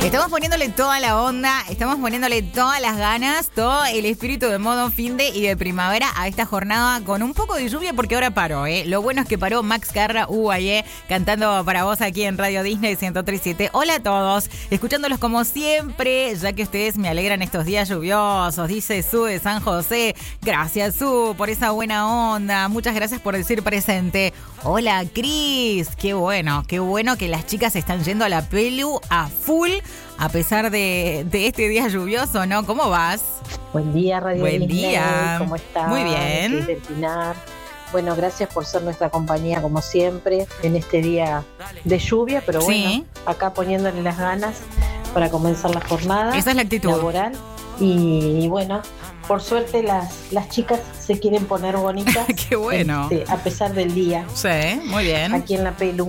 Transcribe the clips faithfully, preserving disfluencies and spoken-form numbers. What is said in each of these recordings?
Estamos poniéndole toda la onda, estamos poniéndole todas las ganas, todo el espíritu de modo finde y de primavera a esta jornada con un poco de lluvia porque ahora paró, ¿eh? Lo bueno es que paró Max Carra, U A E, cantando para vos aquí en Radio Disney ciento tres punto siete. Hola a todos, escuchándolos como siempre, ya que ustedes me alegran estos días lluviosos, dice Su de San José. Gracias, Su, por esa buena onda. Muchas gracias por decir presente. Hola, Cris. Qué bueno, qué bueno que las chicas están yendo a la pelu a full a pesar de, de este día lluvioso, ¿no? ¿Cómo vas? Buen día, Radio Buen Disney. día. ¿Cómo estás? Muy bien. Soy del Pinar. Bueno, gracias por ser nuestra compañía como siempre en este día de lluvia, pero bueno, Sí. acá poniéndole las ganas para comenzar la jornada Esa es la actitud. laboral. Y, y bueno, por suerte las, las chicas se quieren poner bonitas. Qué bueno. este, a pesar del día, Sí, muy bien. aquí en la pelu.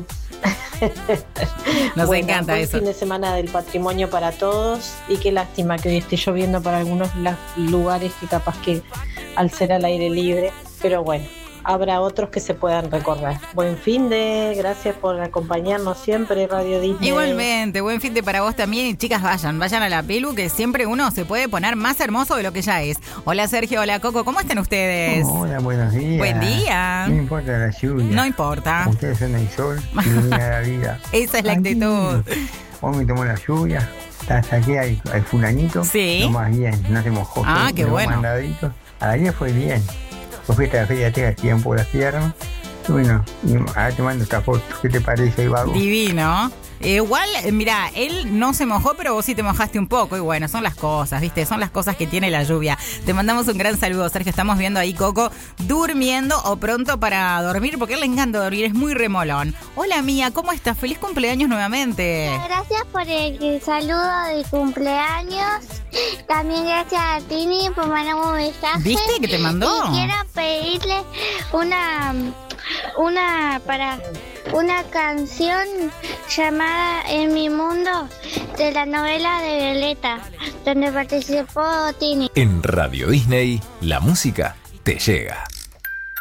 Nos Bueno, encanta buen eso. fin de semana del patrimonio para todos y qué lástima que hoy esté lloviendo para algunos la- lugares que capaz que al ser al aire libre, pero bueno, habrá otros que se puedan recordar. Buen fin de, gracias por acompañarnos siempre, Radio Disney. Igualmente, buen fin de para vos también. Y chicas, vayan, vayan a la pelu, que siempre uno se puede poner más hermoso de lo que ya es. Hola Sergio, hola Coco, ¿cómo están ustedes? Hola, buenos días. Buen día. No importa la lluvia. No importa. Ustedes son el sol, ilumina la vida. Esa es la Aquí, actitud. Hoy me tomó la lluvia. La saqué al, al fulanito. Sí. Lo más bien, no se mojó. Ah, Fue- qué lo bueno. mandadito. A la día fue bien. Pues fui a la feria de Texas, tiempo las piernas. Y bueno, y ahora te mando esta foto. ¿Qué te parece, el vago? Divino. Eh, igual, eh, mira, él no se mojó, pero vos sí te mojaste un poco. Y bueno, son las cosas, ¿viste? Son las cosas que tiene la lluvia. Te mandamos un gran saludo, Sergio. Estamos viendo ahí Coco durmiendo o pronto para dormir, porque a él le encanta dormir, es muy remolón. Hola, Mía, ¿cómo estás? Feliz cumpleaños nuevamente. Gracias por el saludo de cumpleaños. También gracias a Tini por mandarme un mensaje. ¿Viste que te mandó? Y quiero pedirle una una para una canción llamada En mi mundo de la novela de Violeta, donde participó Tini. En Radio Disney, la música te llega.